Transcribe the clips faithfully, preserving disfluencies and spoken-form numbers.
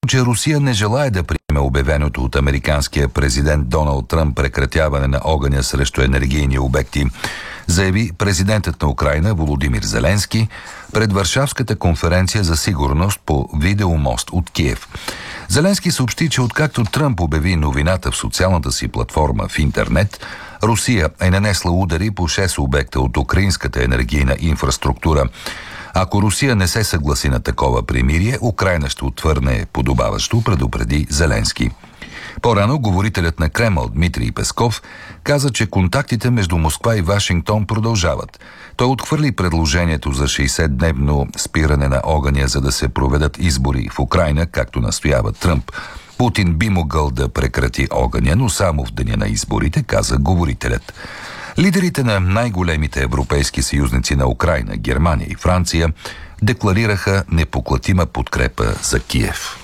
че Русия не желае да приеме обявеното от американския президент Доналд Тръмп прекратяване на огъня срещу енергийни обекти, заяви президентът на Украйна Володимир Зеленски пред Варшавската конференция за сигурност по видеомост от Киев. Зеленски съобщи, че откакто Тръмп обяви новината в социалната си платформа в интернет, Русия е нанесла удари по шест обекта от украинската енергийна инфраструктура. Ако Русия не се съгласи на такова примирие, Украйна ще отвърне подобаващо, предупреди Зеленски. По-рано говорителят на Кремъл Дмитрий Песков каза, че контактите между Москва и Вашингтон продължават. Той отхвърли предложението за шейсетдневно спиране на огъня, за да се проведат избори в Украйна, както настоява Тръмп. Путин би могъл да прекрати огъня, но само в деня на изборите, каза говорителят. Лидерите на най-големите европейски съюзници на Украйна, Германия и Франция, декларираха непоклатима подкрепа за Киев.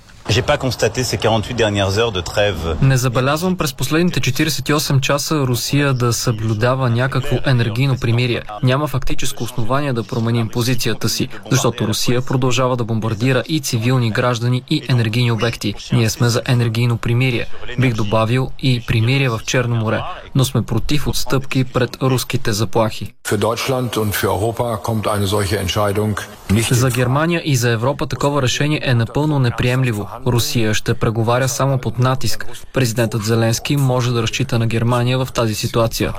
Не забелязвам през последните четиридесет и осем часа Русия да съблюдава някакво енергийно примирие. Няма фактическо основание да променим позицията си, защото Русия продължава да бомбардира и цивилни граждани, и енергийни обекти. Ние сме за енергийно примирие. Бих добавил и примирие в Черно море, но сме против отстъпки пред руските заплахи. За Германия и за Европа такова решение е напълно неприемливо. Русия ще преговаря само под натиск. Президентът Зеленски може да разчита на Германия в тази ситуация.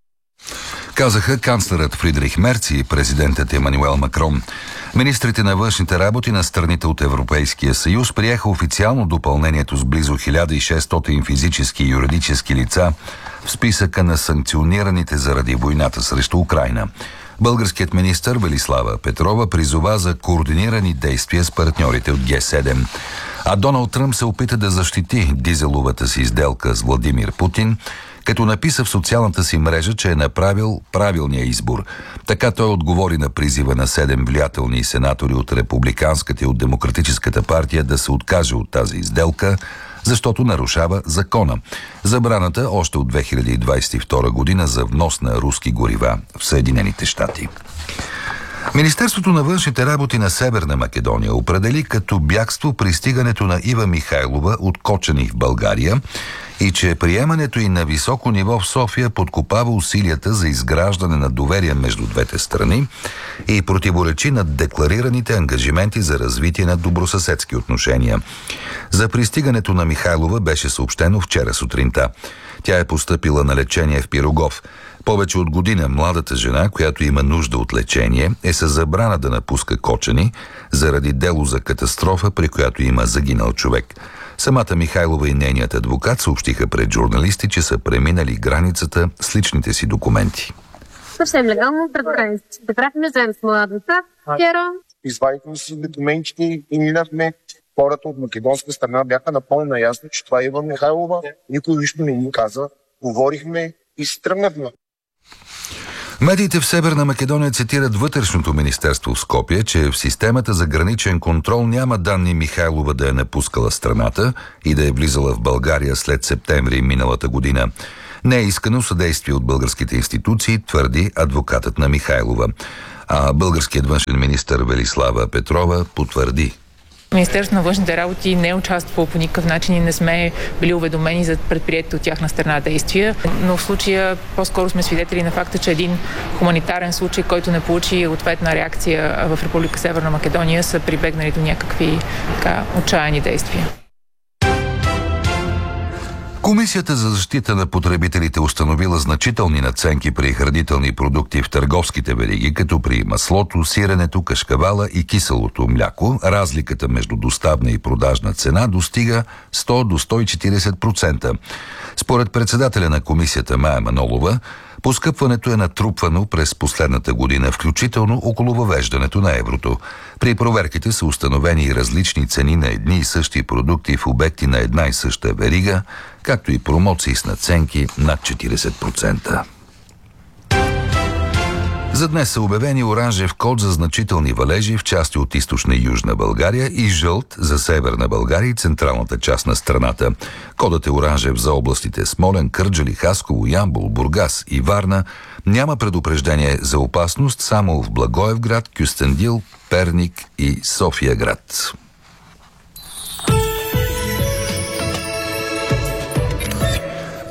Казаха канцлерът Фридрих Мерц и президентът Емануел Макрон. Министрите на външните работи на страните от Европейския съюз приеха официално допълнението с близо хиляда и шестстотин физически и юридически лица в списъка на санкционираните заради войната срещу Украйна. Българският министър Велислава Петрова призова за координирани действия с партньорите от Ге седем. А Доналд Тръмп се опита да защити дизеловата си сделка с Владимир Путин, като написа в социалната си мрежа, че е направил правилния избор. Така той отговори на призива на седем влиятелни сенатори от Републиканската и от Демократическата партия да се откаже от тази сделка, защото нарушава закона. Забраната още от две хиляди двадесет и втора година за внос на руски горива в Съединените щати. Министерството на външните работи на Северна Македония определи като бягство пристигането на Ива Михайлова от Кочани в България и че приемането й на високо ниво в София подкопава усилията за изграждане на доверие между двете страни и противоречи на декларираните ангажименти за развитие на добросъседски отношения. За пристигането на Михайлова беше съобщено вчера сутринта. Тя е постъпила на лечение в Пирогов. Повече от година младата жена, която има нужда от лечение, е със забрана да напуска Кочани заради дело за катастрофа, при която има загинал човек. Самата Михайлова и нейният адвокат съобщиха пред журналисти, че са преминали границата с личните си документи. Съвсем легално пред границата. Се прахме заедно с младата. Вчера извадихме си документите и минахме. Хората от македонска страна бяха напълно наясно, че това е Ива Михайлова. Никой нищо не ни каза. Говорихме и се тръгнахме. Медиите в Северна Македония цитират вътрешното министерство в Скопие, че в системата за граничен контрол няма данни Михайлова да е напускала страната и да е влизала в България след септември миналата година. Не е искано съдействие от българските институции, твърди адвокатът на Михайлова. А българският външен министър Велислава Петрова потвърди. Министерството на външните работи не е участвало по никакъв начин и не сме били уведомени за предприетите от тяхна страна действия, но в случая по-скоро сме свидетели на факта, че един хуманитарен случай, който не получи ответна реакция в Република Северна Македония, са прибегнали до някакви така отчаяни действия. Комисията за защита на потребителите установила значителни надценки при хранителни продукти в търговските вериги, като при маслото, сиренето, кашкавала и киселото мляко. Разликата между доставна и продажна цена достига сто до сто и четиридесет процента. Според председателя на комисията Мая Манолова, поскъпването е натрупвано през последната година, включително около въвеждането на еврото. При проверките са установени и различни цени на едни и същи продукти в обекти на една и съща верига, както и промоции с надценки над четиридесет процента. За днес са обявени оранжев код за значителни валежи в части от източна и южна България и жълт за северна България и централната част на страната. Кодът е оранжев за областите Смолян, Кърджали, Хасково, Ямбол, Бургас и Варна. Няма предупреждение за опасност само в Благоевград, Кюстендил, Перник и София град.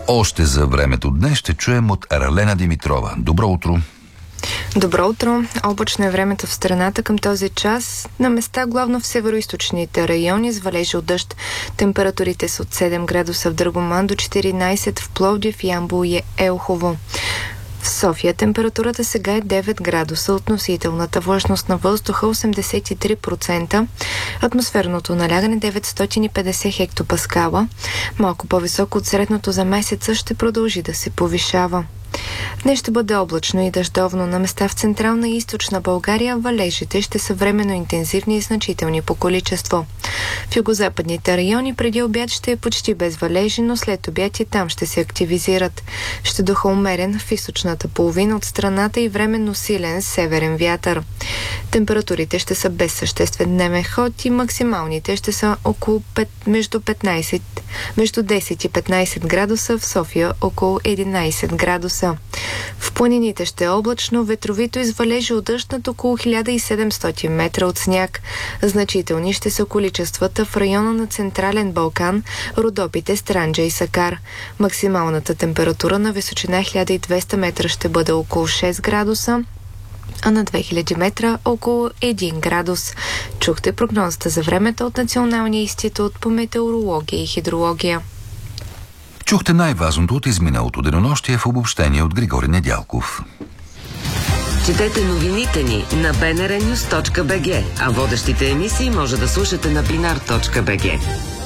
Още за времето днес ще чуем от Аралена Димитрова. Добро утро! Добро утро! Облачно е времето в страната към този час. На места главно в североизточните райони с валежи от дъжд. Температурите са от седем градуса в Драгоман до четиринайсет в Пловдив, Ямбол и Елхово. В София температурата сега е девет градуса, относителната влажност на въздуха осемдесет и три процента, атмосферното налягане деветстотин и петдесет хектопаскала, малко по-високо от средното за месеца, ще продължи да се повишава. Днес ще бъде облачно и дъждовно. На места в централна и източна България валежите ще са временно интензивни и значителни по количество. В югозападните райони преди обяд ще е почти без валежи, но след обяд и там ще се активизират. Ще духа умерен в източната половина от страната и временно силен северен вятър. Температурите ще са без съществен дневен ход и максималните ще са около пет, между, петнайсет, между десет и петнайсет градуса, в София около единайсет градуса. В планините ще е облачно, ветровито извалежи от дъжд над около хиляда и седемстотин метра от сняг. Значителни ще са количествата в района на Централен Балкан, Родопите, Странджа и Сакар. Максималната температура на височина хиляда и двеста метра ще бъде около шест градуса, а на две хиляди метра около един градус. Чухте прогнозата за времето от Националния институт по метеорология и хидрология. Чухте най-важното от изминалото денонощие в обобщение от Григори Недялков. Четете новините ни на би ен ар нюз точка би джи, а водещите емисии може да слушате на бинар точка би джи.